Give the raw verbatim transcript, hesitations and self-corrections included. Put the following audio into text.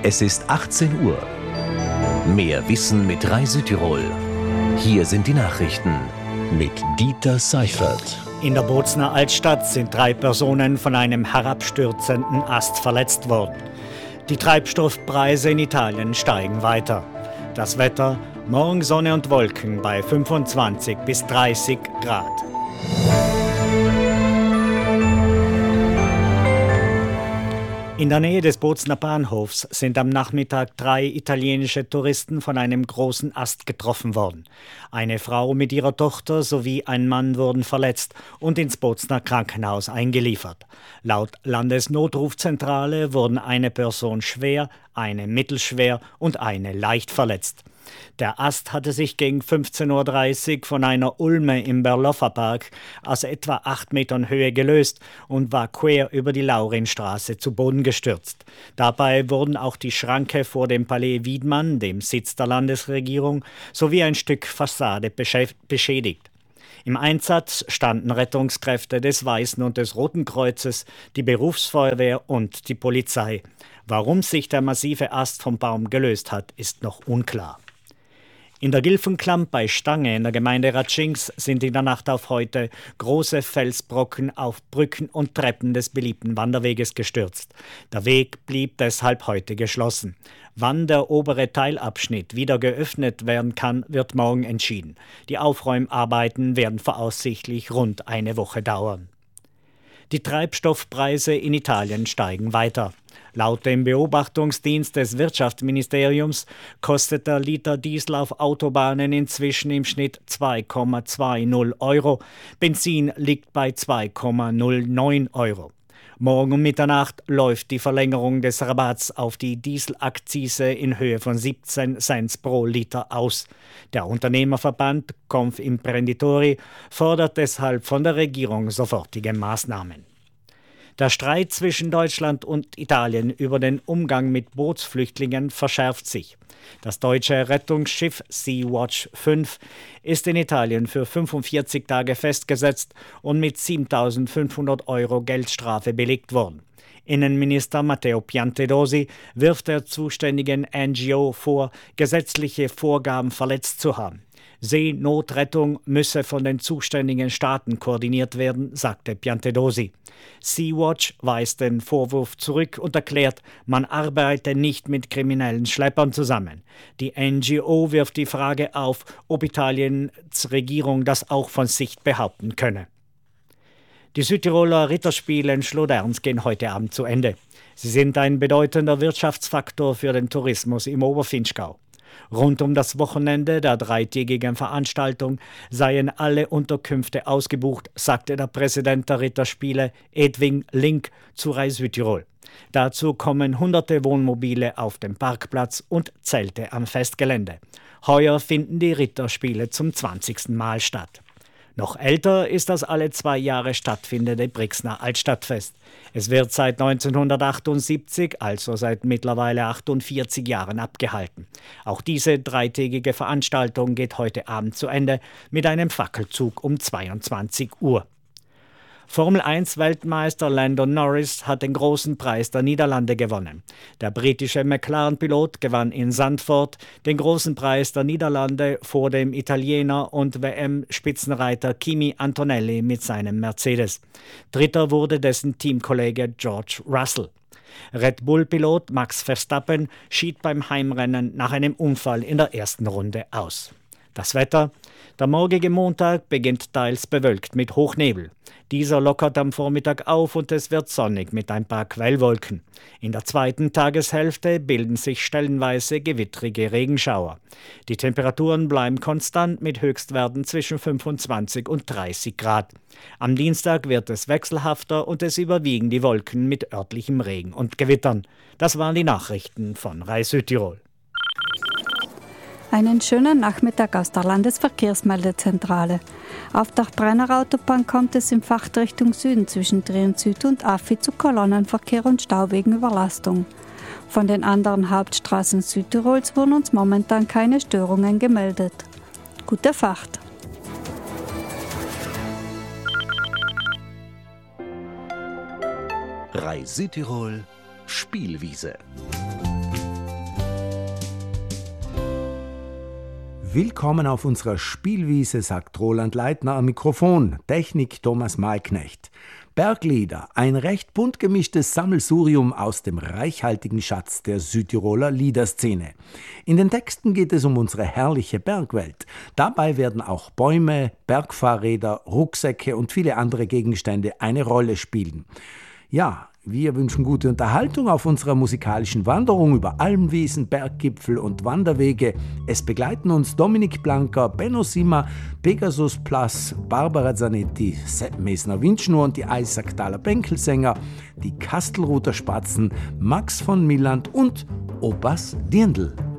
Es ist achtzehn Uhr. Mehr Wissen mit Rai Südtirol. Hier sind die Nachrichten mit Dieter Seifert. In der Bozner Altstadt sind drei Personen von einem herabstürzenden Ast verletzt worden. Die Treibstoffpreise in Italien steigen weiter. Das Wetter: morgen Sonne und Wolken bei fünfundzwanzig bis dreißig Grad. In der Nähe des Bozner Bahnhofs sind am Nachmittag drei italienische Touristen von einem großen Ast getroffen worden. Eine Frau mit ihrer Tochter sowie ein Mann wurden verletzt und ins Bozner Krankenhaus eingeliefert. Laut Landesnotrufzentrale wurden eine Person schwer, eine mittelschwer und eine leicht verletzt. Der Ast hatte sich gegen fünfzehn Uhr dreißig von einer Ulme im Berloffer Park aus etwa acht Metern Höhe gelöst und war quer über die Laurinstraße zu Boden gestürzt. Dabei wurden auch die Schranke vor dem Palais Wiedmann, dem Sitz der Landesregierung, sowie ein Stück Fassade beschädigt. Im Einsatz standen Rettungskräfte des Weißen und des Roten Kreuzes, die Berufsfeuerwehr und die Polizei. Warum sich der massive Ast vom Baum gelöst hat, ist noch unklar. In der Gilfenklamp bei Stange in der Gemeinde Ratschings sind in der Nacht auf heute große Felsbrocken auf Brücken und Treppen des beliebten Wanderweges gestürzt. Der Weg blieb deshalb heute geschlossen. Wann der obere Teilabschnitt wieder geöffnet werden kann, wird morgen entschieden. Die Aufräumarbeiten werden voraussichtlich rund eine Woche dauern. Die Treibstoffpreise in Italien steigen weiter. Laut dem Beobachtungsdienst des Wirtschaftsministeriums kostet der Liter Diesel auf Autobahnen inzwischen im Schnitt zwei Komma zwanzig Euro. Benzin liegt bei zwei Komma null neun Euro. Morgen um Mitternacht läuft die Verlängerung des Rabatts auf die Dieselakzise in Höhe von siebzehn Cent pro Liter aus. Der Unternehmerverband Confimprenditore fordert deshalb von der Regierung sofortige Maßnahmen. Der Streit zwischen Deutschland und Italien über den Umgang mit Bootsflüchtlingen verschärft sich. Das deutsche Rettungsschiff Sea-Watch fünf ist in Italien für fünfundvierzig Tage festgesetzt und mit siebentausendfünfhundert Euro Geldstrafe belegt worden. Innenminister Matteo Piantedosi wirft der zuständigen N G O vor, gesetzliche Vorgaben verletzt zu haben. Seenotrettung müsse von den zuständigen Staaten koordiniert werden, sagte Piantedosi. Sea-Watch weist den Vorwurf zurück und erklärt, man arbeite nicht mit kriminellen Schleppern zusammen. Die N G O wirft die Frage auf, ob Italiens Regierung das auch von sich behaupten könne. Die Südtiroler Ritterspiele in Schloderns gehen heute Abend zu Ende. Sie sind ein bedeutender Wirtschaftsfaktor für den Tourismus im Oberfinchgau. Rund um das Wochenende der dreitägigen Veranstaltung seien alle Unterkünfte ausgebucht, sagte der Präsident der Ritterspiele Edwin Link zu Rai Südtirol. Dazu kommen hunderte Wohnmobile auf dem Parkplatz und Zelte am Festgelände. Heuer finden die Ritterspiele zum zwanzigsten Mal statt. Noch älter ist das alle zwei Jahre stattfindende Brixner Altstadtfest. Es wird seit neunzehnhundertachtundsiebzig, also seit mittlerweile achtundvierzig Jahren, abgehalten. Auch diese dreitägige Veranstaltung geht heute Abend zu Ende mit einem Fackelzug um zweiundzwanzig Uhr. Formel eins Weltmeister Lando Norris hat den großen Preis der Niederlande gewonnen. Der britische McLaren-Pilot gewann in Zandvoort den großen Preis der Niederlande vor dem Italiener und W M-Spitzenreiter Kimi Antonelli mit seinem Mercedes. Dritter wurde dessen Teamkollege George Russell. Red Bull-Pilot Max Verstappen schied beim Heimrennen nach einem Unfall in der ersten Runde aus. Das Wetter: Der morgige Montag beginnt teils bewölkt mit Hochnebel. Dieser lockert am Vormittag auf und es wird sonnig mit ein paar Quellwolken. In der zweiten Tageshälfte bilden sich stellenweise gewittrige Regenschauer. Die Temperaturen bleiben konstant mit Höchstwerten zwischen fünfundzwanzig und dreißig Grad. Am Dienstag wird es wechselhafter und es überwiegen die Wolken mit örtlichem Regen und Gewittern. Das waren die Nachrichten von Rai Südtirol. Einen schönen Nachmittag aus der Landesverkehrsmeldezentrale. Auf der Brenner Autobahn kommt es im Fahrt Richtung Süden zwischen Trient Süd und Affi zu Kolonnenverkehr und Stauwegenüberlastung. Von den anderen Hauptstraßen Südtirols wurden uns momentan keine Störungen gemeldet. Gute Fahrt! Rai Südtirol Spielwiese. Willkommen auf unserer Spielwiese, sagt Roland Leitner am Mikrofon. Technik Thomas Mayknecht. Berglieder, ein recht bunt gemischtes Sammelsurium aus dem reichhaltigen Schatz der Südtiroler Liederszene. In den Texten geht es um unsere herrliche Bergwelt. Dabei werden auch Bäume, Bergfahrräder, Rucksäcke und viele andere Gegenstände eine Rolle spielen. Ja, wir wünschen gute Unterhaltung auf unserer musikalischen Wanderung über Almwiesen, Berggipfel und Wanderwege. Es begleiten uns Dominik Blanker, Benno Sima, Pegasus Plus, Barbara Zanetti, Sepp Mesner-Windschnur und die Eisacktaler Bänkelsänger, die Kastelruther Spatzen, Max von Milland und Opas Dirndl.